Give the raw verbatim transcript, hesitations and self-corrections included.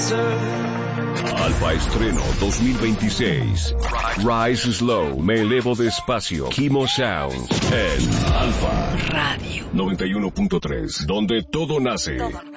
Alfa Estreno dos mil veintiséis. Rise Slow, me elevo despacio. Kimo Sound en Alfa Radio noventa y uno punto tres, donde todo nace. Todo